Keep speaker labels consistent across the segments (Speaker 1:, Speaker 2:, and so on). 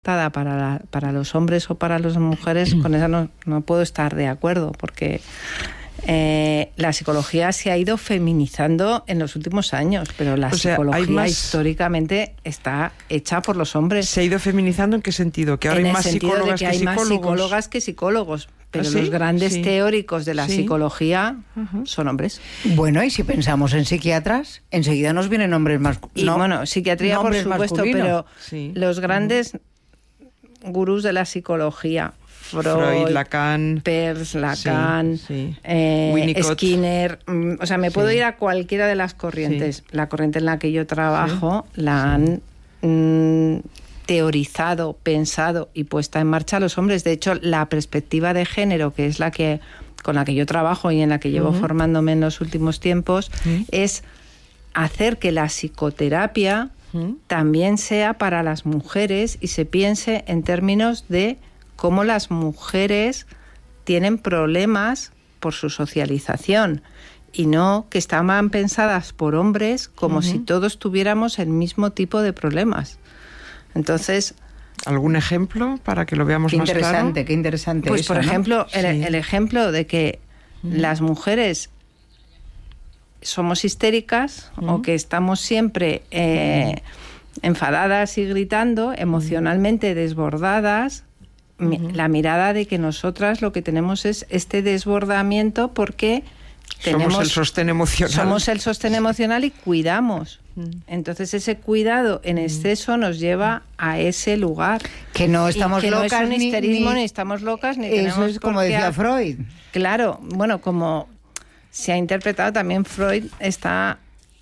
Speaker 1: para los hombres o para las mujeres, con esa no puedo estar de acuerdo, porque la psicología se ha ido feminizando en los últimos años, pero la psicología históricamente está hecha por los hombres.
Speaker 2: ¿Se ha ido feminizando en qué sentido? ¿Que ahora hay más psicólogas que psicólogos?
Speaker 1: Más psicólogas que psicólogos, pero los grandes teóricos de la psicología son hombres.
Speaker 3: Bueno, y si pensamos en psiquiatras, enseguida nos vienen nombres más...
Speaker 1: Y bueno, psiquiatría por supuesto,
Speaker 3: masculinos.
Speaker 1: Pero los grandes gurús de la psicología...
Speaker 2: Freud, Lacan,
Speaker 1: Peirce, Lacan, Skinner, o sea, me puedo ir a cualquiera de las corrientes. La corriente en la que yo trabajo la han teorizado, pensado y puesta en marcha los hombres. De hecho, la perspectiva de género, que es con la que yo trabajo y en la que llevo formándome en los últimos tiempos, es hacer que la psicoterapia también sea para las mujeres y se piense en términos de cómo las mujeres tienen problemas por su socialización y no que estaban pensadas por hombres como si todos tuviéramos el mismo tipo de problemas. Entonces...
Speaker 2: ¿Algún ejemplo para que lo veamos más claro?
Speaker 3: Qué interesante.
Speaker 1: Pues
Speaker 3: eso,
Speaker 1: por ejemplo,
Speaker 3: ¿no?
Speaker 1: el ejemplo de que las mujeres somos histéricas o que estamos siempre enfadadas y gritando, emocionalmente desbordadas. La mirada de que nosotras lo que tenemos es este desbordamiento porque
Speaker 2: somos el sostén emocional.
Speaker 1: Somos el sostén emocional y cuidamos. Entonces ese cuidado en exceso nos lleva a ese lugar.
Speaker 3: Que no estamos locas.
Speaker 1: No es un histerismo, ni estamos locas, ni tenemos...
Speaker 3: Eso es como decía Freud.
Speaker 1: Claro, bueno, como se ha interpretado también, Freud está...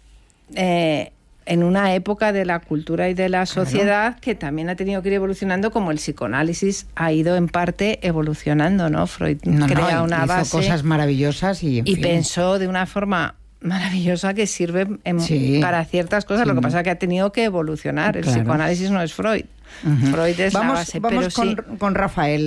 Speaker 1: en una época de la cultura y de la sociedad que también ha tenido que ir evolucionando, como el psicoanálisis ha ido en parte evolucionando, ¿no? Freud crea una base,
Speaker 3: hizo cosas maravillosas y
Speaker 1: pensó de una forma maravillosa que sirve para ciertas cosas. Lo que pasa es que ha tenido que evolucionar. El psicoanálisis no es Freud. Freud es la base.
Speaker 3: Vamos con Rafael,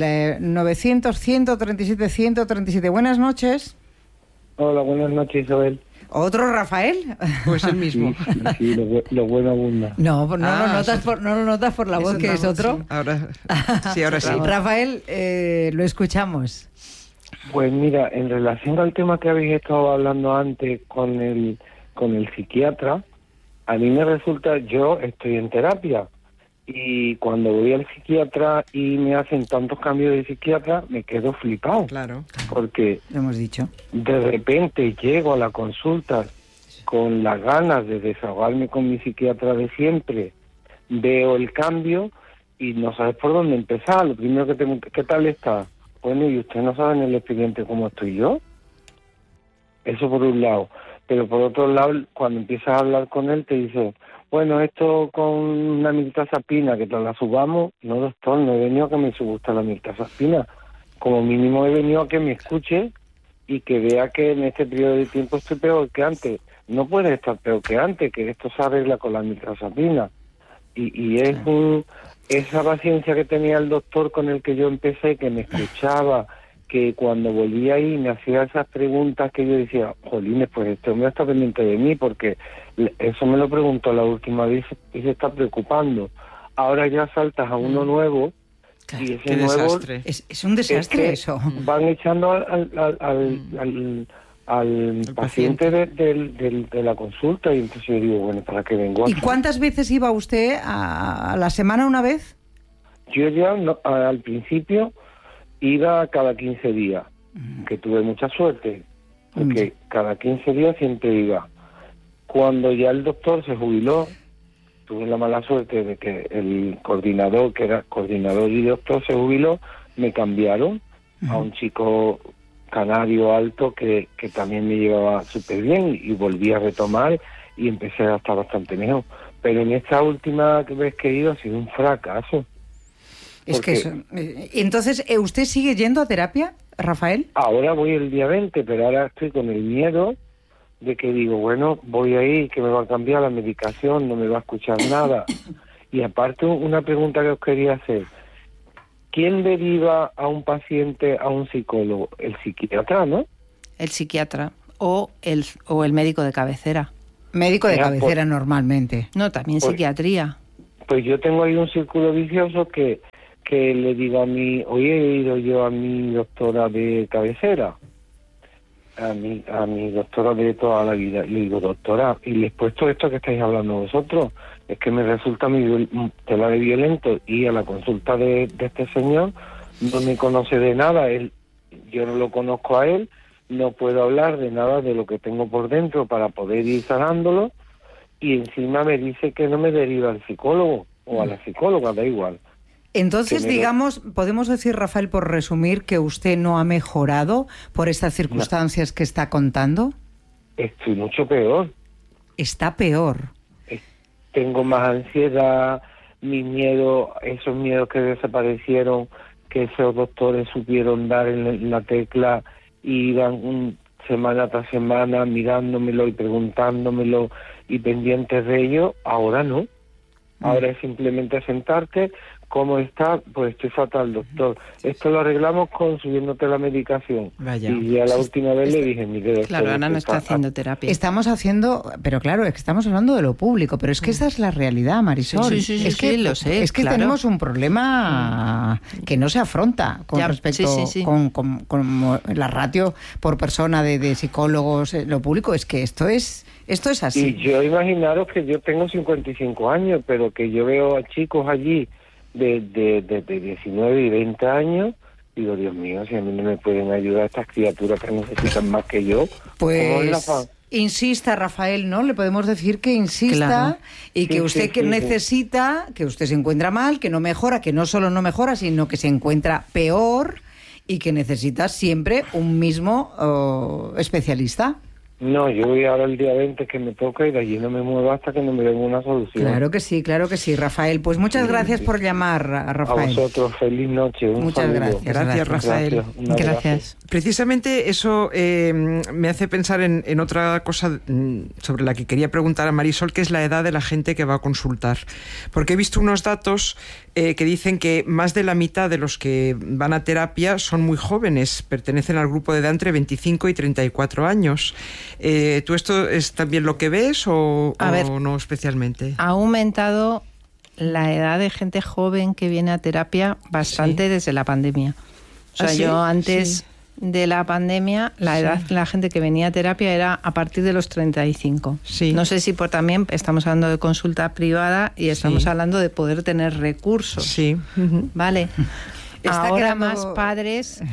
Speaker 3: 900-137-137. Buenas noches.
Speaker 4: Hola, buenas noches, Isabel.
Speaker 3: ¿Otro Rafael?
Speaker 2: Pues el mismo.
Speaker 4: Sí, lo bueno abunda.
Speaker 3: No, no lo notas por la voz que es otro.
Speaker 2: Sí. Ahora sí.
Speaker 3: Rafael, lo escuchamos.
Speaker 4: Pues mira, en relación al tema que habéis estado hablando antes con el psiquiatra, a mí me resulta, yo estoy en terapia y cuando voy al psiquiatra y me hacen tantos cambios de psiquiatra, me quedo flipado.
Speaker 2: Claro.
Speaker 4: Porque
Speaker 3: lo hemos dicho.
Speaker 4: De repente llego a la consulta con las ganas de desahogarme con mi psiquiatra de siempre, veo el cambio y no sabes por dónde empezar. Lo primero que tengo, ¿qué tal está? Bueno, ¿y usted no sabe en el expediente cómo estoy yo? Eso por un lado. Pero por otro lado, cuando empiezas a hablar con él, te dice... Bueno, esto con una mirtazapina, que te la subamos. No, doctor, no he venido a que me suba la mirtazapina. Como mínimo he venido a que me escuche y que vea que en este periodo de tiempo estoy peor que antes. No puede estar peor que antes, que esto se arregla con la mirtazapina. Y es esa paciencia que tenía el doctor con el que yo empecé, que me escuchaba, que cuando volvía ahí me hacía esas preguntas que yo decía, jolines, pues este hombre está pendiente de mí, porque eso me lo preguntó la última vez y se está preocupando. Ahora ya saltas a uno nuevo, claro, y ese nuevo...
Speaker 2: Desastre.
Speaker 3: Es un desastre eso.
Speaker 4: Van echando al paciente de la consulta y entonces yo digo, bueno, ¿para qué vengo aquí?
Speaker 3: ¿Y cuántas veces iba usted a la semana, una vez?
Speaker 4: Yo ya al principio iba cada 15 días, que tuve mucha suerte, porque cada 15 días siempre iba. Cuando ya el doctor se jubiló, tuve la mala suerte de que el coordinador, que era coordinador y doctor, se jubiló, me cambiaron a un chico canario alto que también me llevaba súper bien y volví a retomar y empecé a estar bastante mejor. Pero en esta última vez que he ido ha sido un fracaso.
Speaker 3: Es que eso... Entonces, ¿usted sigue yendo a terapia, Rafael?
Speaker 4: Ahora voy el día 20, pero ahora estoy con el miedo de que digo, bueno, voy ahí, que me va a cambiar la medicación, no me va a escuchar nada. Y aparte, una pregunta que os quería hacer. ¿Quién deriva a un paciente a un psicólogo? El psiquiatra, ¿no?
Speaker 1: El psiquiatra o el médico de cabecera.
Speaker 3: Médico de cabecera normalmente.
Speaker 1: No, también psiquiatría.
Speaker 4: pues yo tengo ahí un círculo vicioso que le digo a mí, hoy he ido yo a mi doctora de cabecera, a mi doctora de toda la vida, y le digo, doctora, y les he puesto esto que estáis hablando vosotros, es que me resulta mi tela de violento, y a la consulta de este señor no me conoce de nada, yo no lo conozco a él, no puedo hablar de nada de lo que tengo por dentro para poder ir sanándolo, y encima me dice que no me deriva al psicólogo o a la psicóloga, da igual.
Speaker 3: Entonces, digamos, podemos decir, Rafael, por resumir, que usted no ha mejorado por estas circunstancias que está contando.
Speaker 4: Estoy mucho peor.
Speaker 3: Está peor.
Speaker 4: Tengo más ansiedad, mis miedos, esos miedos que desaparecieron, que esos doctores supieron dar en la tecla, y iban semana tras semana mirándomelo y preguntándomelo y pendientes de ello, ahora no. Ahora es simplemente sentarte. ¿Cómo está? Pues estoy fatal, doctor. Esto lo arreglamos subiéndote la medicación. Vaya. Y ya la última vez le dije, mire, doctor,
Speaker 1: claro, Ana no está haciendo terapia.
Speaker 3: Estamos haciendo, pero claro, es que estamos hablando de lo público, pero es que esa es la realidad, Marisol.
Speaker 1: Sí,
Speaker 3: es que
Speaker 1: lo sé.
Speaker 3: Es que
Speaker 1: claro.
Speaker 3: tenemos un problema que no se afronta con respecto con la ratio por persona de psicólogos, lo público. Es que esto es así.
Speaker 4: Y yo imaginaros que yo tengo 55 años, pero que yo veo a chicos allí de 19 y 20 años, digo, Dios mío, si a mí no me pueden ayudar estas criaturas que necesitan más que yo.
Speaker 3: Pues insista, Rafael, ¿no? Le podemos decir que insista, claro. Y que usted necesita, que usted se encuentra mal, que no mejora, que no solo no mejora, sino que se encuentra peor, y que necesita siempre un mismo especialista.
Speaker 4: No, yo voy ahora el día 20 que me toca, y de allí no me muevo hasta que no me den una solución.
Speaker 3: Claro que sí, Rafael. Pues muchas gracias por llamar, Rafael.
Speaker 4: A vosotros, feliz noche.
Speaker 3: Muchas
Speaker 4: saludo.
Speaker 3: Gracias,
Speaker 2: Rafael.
Speaker 1: Gracias.
Speaker 2: Precisamente eso me hace pensar en otra cosa sobre la que quería preguntar a Marisol, que es la edad de la gente que va a consultar. Porque he visto unos datos que dicen que más de la mitad de los que van a terapia son muy jóvenes, pertenecen al grupo de edad entre 25 y 34 años. ¿Tú esto es también lo que ves o no especialmente?
Speaker 1: Ha aumentado la edad de gente joven que viene a terapia bastante desde la pandemia. O sea, yo antes de la pandemia, la edad de la gente que venía a terapia era a partir de los 35. Sí. No sé si también estamos hablando de consulta privada y estamos hablando de poder tener recursos. Sí. ¿Vale? Ahora más padres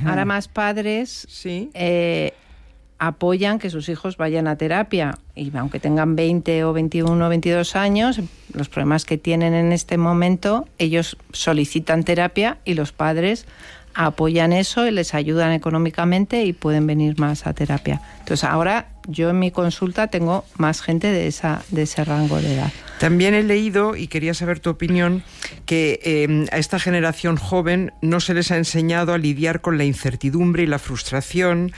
Speaker 1: apoyan que sus hijos vayan a terapia, y aunque tengan 20 o 21 o 22 años, los problemas que tienen en este momento, ellos solicitan terapia y los padres apoyan eso y les ayudan económicamente y pueden venir más a terapia. Entonces ahora yo en mi consulta tengo más gente de ese rango de edad.
Speaker 2: También he leído, y quería saber tu opinión, que a esta generación joven no se les ha enseñado a lidiar con la incertidumbre y la frustración,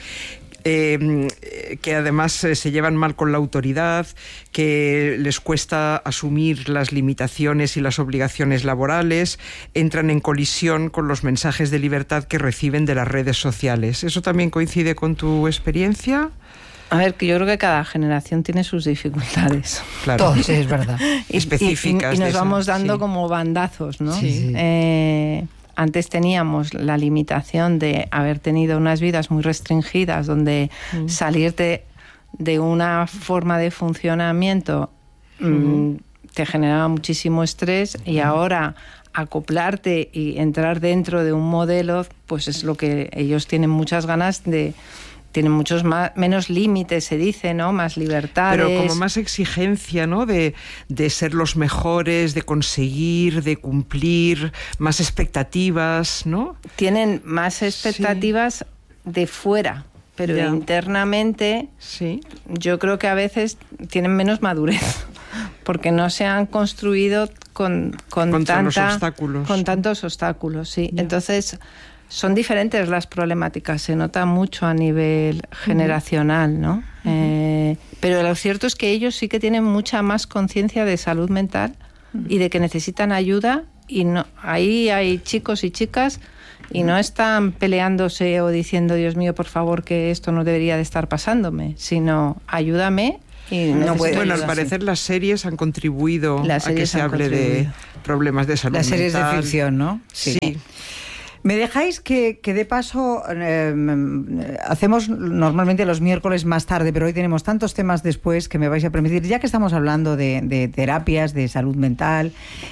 Speaker 2: que además se llevan mal con la autoridad, que les cuesta asumir las limitaciones y las obligaciones laborales, entran en colisión con los mensajes de libertad que reciben de las redes sociales. ¿Eso también coincide con tu experiencia?
Speaker 1: A ver, que yo creo que cada generación tiene sus dificultades.
Speaker 2: Claro.
Speaker 3: Todos, es verdad.
Speaker 2: Específicas.
Speaker 1: Y nos vamos dando como bandazos, ¿no? Sí. Antes teníamos la limitación de haber tenido unas vidas muy restringidas, donde salirte de una forma de funcionamiento te generaba muchísimo estrés, y ahora acoplarte y entrar dentro de un modelo, pues es lo que ellos tienen muchas ganas de. Tienen muchos menos límites, se dice, ¿no? Más libertades.
Speaker 2: Pero como más exigencia, ¿no? De ser los mejores, de conseguir, de cumplir, más expectativas, ¿no?
Speaker 1: Tienen más expectativas de fuera, pero internamente yo creo que a veces tienen menos madurez, porque no se han construido con tantos obstáculos, sí. Entonces son diferentes las problemáticas, se nota mucho a nivel generacional, ¿no? Pero lo cierto es que ellos sí que tienen mucha más conciencia de salud mental y de que necesitan ayuda, y no, ahí hay chicos y chicas y no están peleándose o diciendo, Dios mío, por favor, que esto no debería de estar pasándome, sino ayúdame.
Speaker 2: Bueno, al parecer las series han contribuido a que se hable problemas de salud mental.
Speaker 3: Las series de ficción, ¿no?
Speaker 2: Sí.
Speaker 3: ¿Me dejáis que de paso hacemos normalmente los miércoles más tarde, pero hoy tenemos tantos temas después que me vais a permitir, ya que estamos hablando de terapias, de salud mental,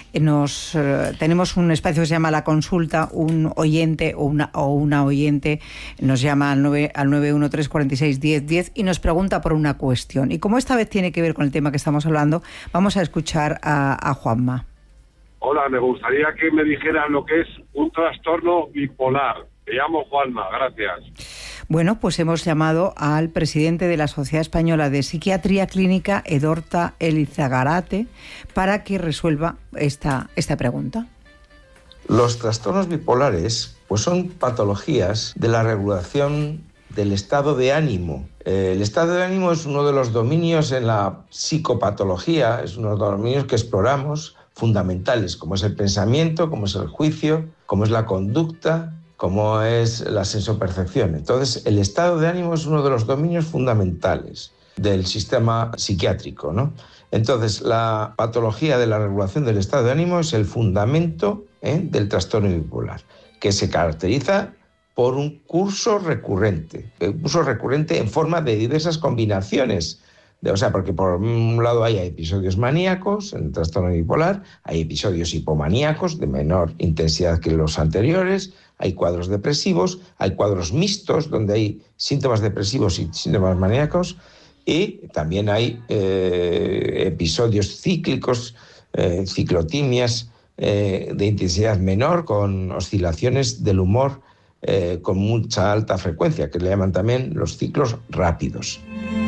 Speaker 3: tenemos un espacio que se llama La Consulta, un oyente o una oyente nos llama al 913461010 y nos pregunta por una cuestión. Y como esta vez tiene que ver con el tema que estamos hablando, vamos a escuchar a Juanma.
Speaker 5: Hola, me gustaría que me dijeran lo que es un trastorno bipolar. Me llamo Juanma, gracias.
Speaker 3: Bueno, pues hemos llamado al presidente de la Sociedad Española de Psiquiatría Clínica, Edorta Elizagarategui, para que resuelva esta pregunta.
Speaker 6: Los trastornos bipolares pues son patologías de la regulación del estado de ánimo. El estado de ánimo es uno de los dominios en la psicopatología, es uno de los dominios que exploramos, fundamentales, como es el pensamiento, como es el juicio, como es la conducta, como es la sensopercepción. Entonces, el estado de ánimo es uno de los dominios fundamentales del sistema psiquiátrico, ¿no? Entonces, la patología de la regulación del estado de ánimo es el fundamento del trastorno bipolar, que se caracteriza por un curso recurrente en forma de diversas combinaciones. Porque por un lado hay episodios maníacos en el trastorno bipolar, hay episodios hipomaníacos de menor intensidad que los anteriores, hay cuadros depresivos, hay cuadros mixtos donde hay síntomas depresivos y síntomas maníacos, y también hay episodios cíclicos, ciclotimias de intensidad menor con oscilaciones del humor con mucha alta frecuencia, que le llaman también los ciclos rápidos.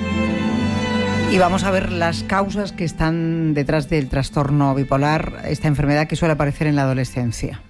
Speaker 3: Y vamos a ver las causas que están detrás del trastorno bipolar, esta enfermedad que suele aparecer en la adolescencia.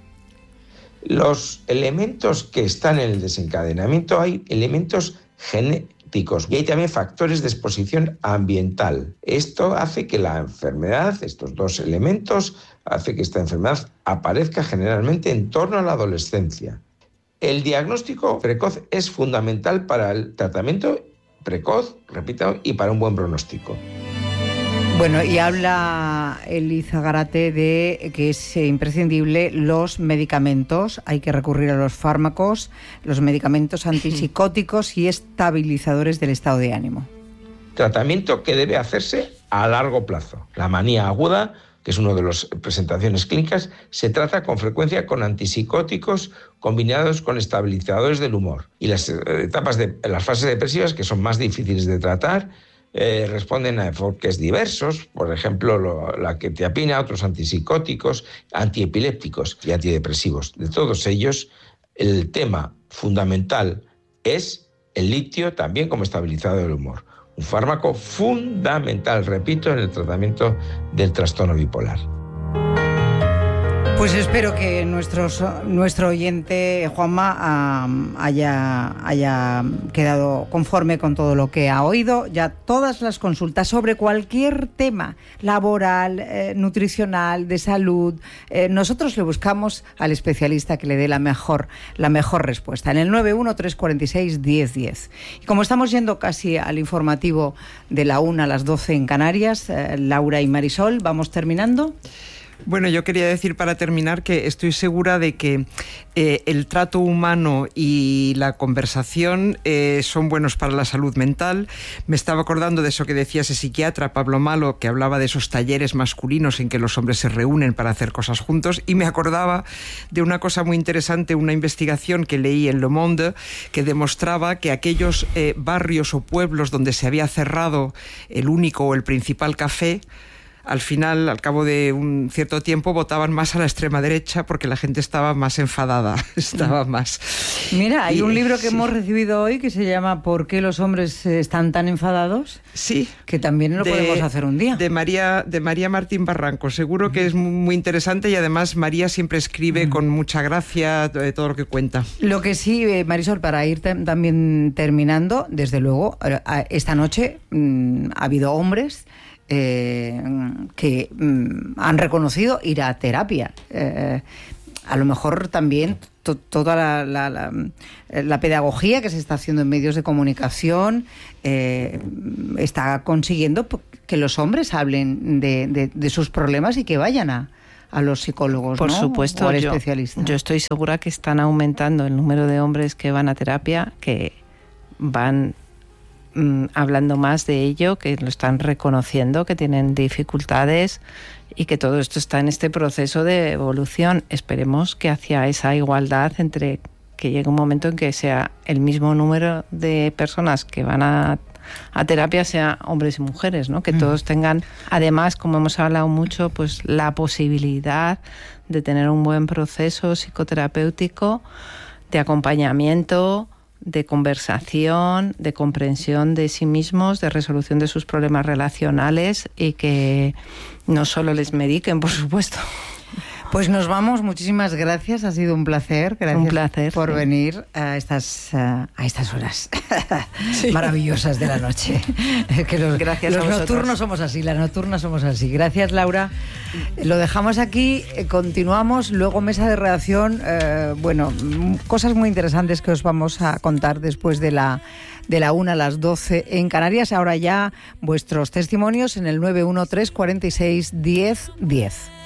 Speaker 6: Los elementos que están en el desencadenamiento, hay elementos genéticos y hay también factores de exposición ambiental. Esto hace que la enfermedad, estos dos elementos, hace que esta enfermedad aparezca generalmente en torno a la adolescencia. El diagnóstico precoz es fundamental para el tratamiento precoz, repito, y para un buen pronóstico.
Speaker 3: Bueno, y habla Elizagarategui de que es imprescindible los medicamentos, hay que recurrir a los fármacos, los medicamentos antipsicóticos y estabilizadores del estado de ánimo.
Speaker 6: Tratamiento que debe hacerse a largo plazo. La manía aguda, que es una de las presentaciones clínicas, se trata con frecuencia con antipsicóticos combinados con estabilizadores del humor. Y las fases depresivas, que son más difíciles de tratar, responden a enfoques diversos, por ejemplo, la quetiapina, otros antipsicóticos, antiepilépticos y antidepresivos. De todos ellos, el tema fundamental es el litio, también como estabilizador del humor. Un fármaco fundamental, repito, en el tratamiento del trastorno bipolar.
Speaker 3: Pues espero que nuestro oyente Juanma haya quedado conforme con todo lo que ha oído. Ya todas las consultas sobre cualquier tema laboral, nutricional, de salud, nosotros le buscamos al especialista que le dé la mejor respuesta en el 913461010. Y como estamos yendo casi al informativo de la 1 a las 12 en Canarias, Laura y Marisol, vamos terminando.
Speaker 2: Bueno, yo quería decir para terminar que estoy segura de que el trato humano y la conversación son buenos para la salud mental. Me estaba acordando de eso que decía ese psiquiatra, Pablo Malo, que hablaba de esos talleres masculinos en que los hombres se reúnen para hacer cosas juntos, y me acordaba de una cosa muy interesante, una investigación que leí en Le Monde, que demostraba que aquellos barrios o pueblos donde se había cerrado el único o el principal café, al final, al cabo de un cierto tiempo, votaban más a la extrema derecha porque la gente estaba más enfadada, estaba más...
Speaker 3: Mira, hay un libro que hemos recibido hoy que se llama ¿Por qué los hombres están tan enfadados?
Speaker 2: Sí.
Speaker 3: Que también lo podemos hacer un día.
Speaker 2: De María Martín Barranco. Seguro que es muy interesante, y además María siempre escribe con mucha gracia de todo lo que cuenta. Lo que sí,
Speaker 3: Marisol, para ir también terminando, desde luego, esta noche ha habido hombres que han reconocido ir a terapia. A lo mejor también toda la pedagogía que se está haciendo en medios de comunicación está consiguiendo que los hombres hablen de sus problemas y que vayan a los psicólogos,
Speaker 1: por
Speaker 3: ¿no?
Speaker 1: supuesto,
Speaker 3: o al especialista.
Speaker 1: Yo estoy segura que están aumentando el número de hombres que van a terapia, que van hablando más de ello, que lo están reconociendo, que tienen dificultades y que todo esto está en este proceso de evolución. Esperemos que hacia esa igualdad entre que llegue un momento en que sea el mismo número de personas que van a terapia, sea hombres y mujeres, ¿no? Que todos tengan, además, como hemos hablado mucho, pues la posibilidad de tener un buen proceso psicoterapéutico, de acompañamiento, de conversación, de comprensión de sí mismos, de resolución de sus problemas relacionales, y que no solo les mediquen, por supuesto.
Speaker 3: Pues nos vamos, muchísimas gracias, ha sido un placer. Gracias
Speaker 1: un placer,
Speaker 3: por venir a estas horas maravillosas de la noche. Que los nocturnos somos así, las nocturnas somos así. Gracias, Laura. Lo dejamos aquí, continuamos, luego mesa de redacción, cosas muy interesantes que os vamos a contar después de la 1 a las 12 en Canarias. Ahora ya vuestros testimonios en el 913 46 10 10.